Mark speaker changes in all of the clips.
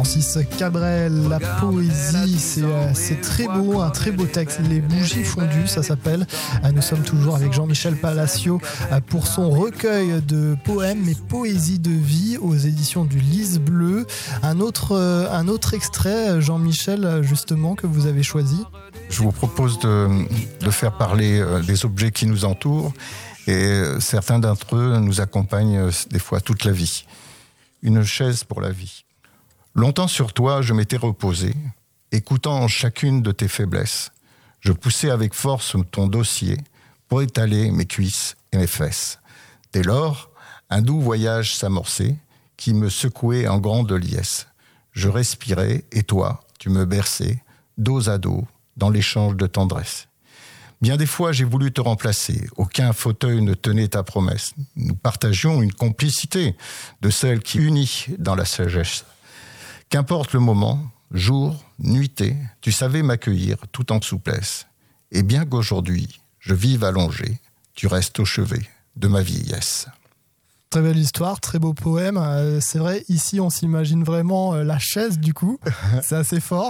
Speaker 1: Francis Cabrel, la poésie, c'est très beau, un très beau texte. Les bougies fondues, ça s'appelle. Nous sommes toujours avec Jean-Michel Palacio pour son recueil de poèmes et poésie de vie aux éditions du Lys Bleu. Un autre extrait, Jean-Michel, justement, que vous avez choisi.
Speaker 2: Je vous propose de faire parler des objets qui nous entourent, et certains d'entre eux nous accompagnent des fois toute la vie. Une chaise pour la vie. Longtemps sur toi, je m'étais reposé, écoutant chacune de tes faiblesses. Je poussais avec force ton dossier pour étaler mes cuisses et mes fesses. Dès lors, un doux voyage s'amorçait qui me secouait en grande liesse. Je respirais et toi, tu me berçais, dos à dos, dans l'échange de tendresse. Bien des fois, j'ai voulu te remplacer. Aucun fauteuil ne tenait ta promesse. Nous partagions une complicité de celle qui unit dans la sagesse. Qu'importe le moment, jour, nuitée, tu savais m'accueillir tout en souplesse. Et bien qu'aujourd'hui, je vive allongé, tu restes au chevet de ma vieillesse.
Speaker 1: Très belle histoire, très beau poème. C'est vrai, ici, on s'imagine vraiment la chaise, du coup. C'est assez fort.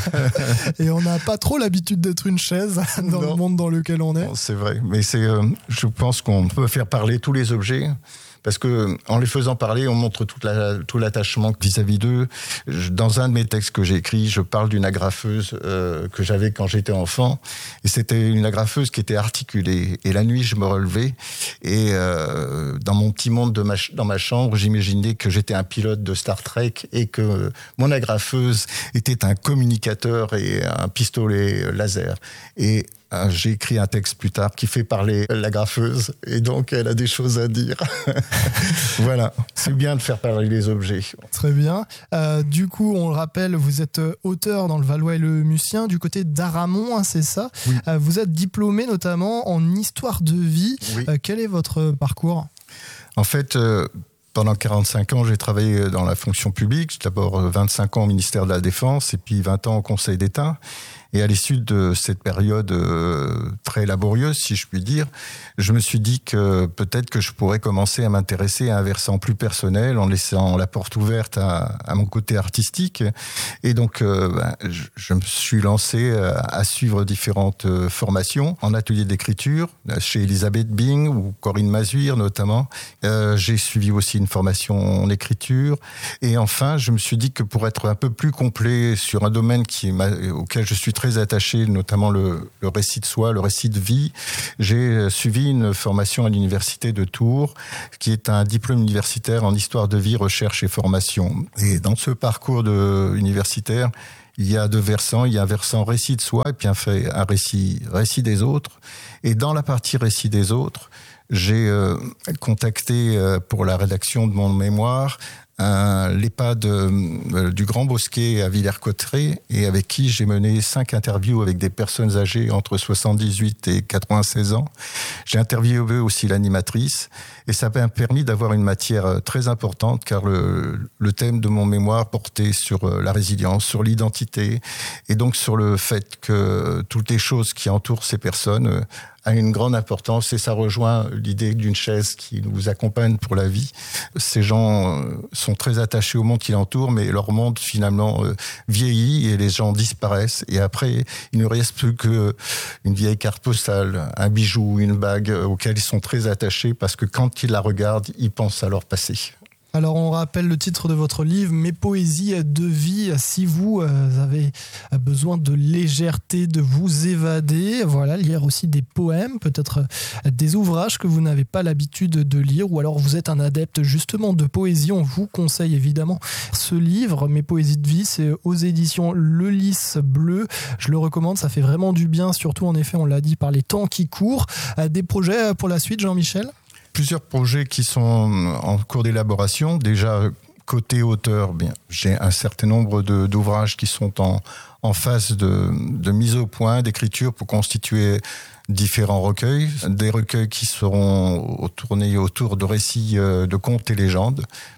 Speaker 1: Et on n'a pas trop l'habitude d'être une chaise dans le monde dans lequel on est.
Speaker 2: C'est vrai, mais je pense qu'on peut faire parler tous les objets. Parce que en les faisant parler, on montre tout l'attachement vis-à-vis d'eux. Dans un de mes textes que j'ai écrit, je parle d'une agrafeuse que j'avais quand j'étais enfant. Et c'était une agrafeuse qui était articulée. Et la nuit, je me relevais. Et dans mon petit monde dans ma chambre, j'imaginais que j'étais un pilote de Star Trek et que mon agrafeuse était un communicateur et un pistolet laser. Et j'ai écrit un texte plus tard qui fait parler l'agrafeuse et donc elle a des choses à dire. Voilà, c'est bien de faire parler les objets.
Speaker 1: Très bien. Du coup, on le rappelle, vous êtes auteur dans le Valois et le Mucien du côté d'Aramon, hein, c'est ça.
Speaker 2: Oui.
Speaker 1: Vous êtes diplômé notamment en histoire de vie.
Speaker 2: Oui.
Speaker 1: Quel est votre parcours ?
Speaker 2: En fait, pendant 45 ans, j'ai travaillé dans la fonction publique. D'abord 25 ans au ministère de la Défense et puis 20 ans au Conseil d'État. Et à l'issue de cette période très laborieuse, si je puis dire, je me suis dit que peut-être que je pourrais commencer à m'intéresser à un versant plus personnel en laissant la porte ouverte à mon côté artistique. Et donc, je me suis lancé à suivre différentes formations en atelier d'écriture chez Elisabeth Bing ou Corinne Mazuire notamment. J'ai suivi aussi une formation en écriture. Et enfin, je me suis dit que pour être un peu plus complet sur un domaine auquel je suis très attaché, notamment le récit de soi, le récit de vie. J'ai suivi une formation à l'université de Tours, qui est un diplôme universitaire en histoire de vie, recherche et formation. Et dans ce parcours universitaire, il y a deux versants. Il y a un versant récit de soi et puis un récit des autres. Et dans la partie récit des autres, j'ai contacté pour la rédaction de mon mémoire l'EHPAD du Grand Bosquet à Villers-Cotterêts et avec qui j'ai mené 5 interviews avec des personnes âgées entre 78 et 96 ans. J'ai interviewé aussi l'animatrice et ça m'a permis d'avoir une matière très importante car le thème de mon mémoire portait sur la résilience, sur l'identité et donc sur le fait que toutes les choses qui entourent ces personnes a une grande importance et ça rejoint l'idée d'une chaise qui nous accompagne pour la vie. Ces gens sont très attachés au monde qui l'entoure, mais leur monde finalement vieillit et les gens disparaissent. Et après, il ne reste plus qu'une vieille carte postale, un bijou, une bague auxquels ils sont très attachés parce que quand ils la regardent, ils pensent à leur passé.
Speaker 1: Alors on rappelle le titre de votre livre, Mes poésies de vie. Si vous avez besoin de légèreté, de vous évader, voilà, lire aussi des poèmes, peut-être des ouvrages que vous n'avez pas l'habitude de lire, ou alors vous êtes un adepte justement de poésie, on vous conseille évidemment ce livre, Mes poésies de vie, c'est aux éditions Le Lys Bleu. Je le recommande, ça fait vraiment du bien, surtout en effet, on l'a dit, par les temps qui courent. Des projets pour la suite, Jean-Michel ?
Speaker 2: Plusieurs projets qui sont en cours d'élaboration. Déjà, côté auteur, j'ai un certain nombre d'ouvrages qui sont en phase de mise au point, d'écriture pour constituer différents recueils. Des recueils qui seront tournés autour de récits de contes et légendes,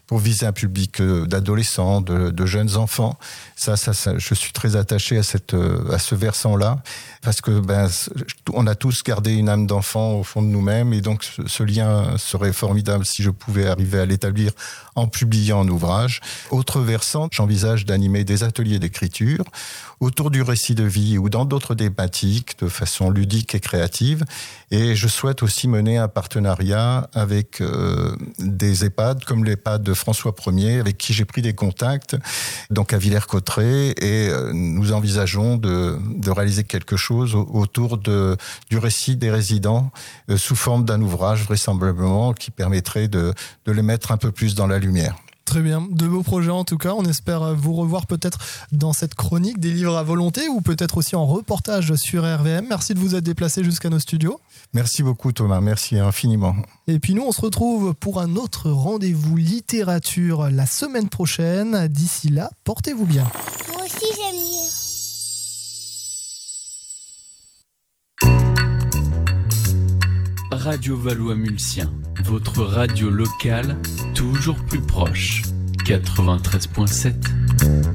Speaker 2: pour viser un public d'adolescents, de jeunes enfants. Ça, je suis très attaché à ce versant-là, parce que on a tous gardé une âme d'enfant au fond de nous-mêmes, et donc ce lien serait formidable si je pouvais arriver à l'établir en publiant un ouvrage. Autre versant, j'envisage d'animer des ateliers d'écriture autour du récit de vie ou dans d'autres thématiques de façon ludique et créative. Et je souhaite aussi mener un partenariat avec des EHPAD comme l'EHPAD de François Ier, avec qui j'ai pris des contacts, donc à Villers-Cotterêts, et nous envisageons de réaliser quelque chose autour du récit des résidents sous forme d'un ouvrage vraisemblablement qui permettrait de les mettre un peu plus dans la lumière.
Speaker 1: Très bien, de beaux projets en tout cas. On espère vous revoir peut-être dans cette chronique des livres à volonté, ou peut-être aussi en reportage sur RVM. Merci de vous être déplacé jusqu'à nos studios.
Speaker 2: Merci beaucoup Thomas, merci infiniment.
Speaker 1: Et puis nous, on se retrouve pour un autre rendez-vous littérature la semaine prochaine. D'ici là, portez-vous bien.
Speaker 3: Moi aussi j'aime lire.
Speaker 4: Radio Valois-Mulsien, votre radio locale, toujours plus proche. 93.7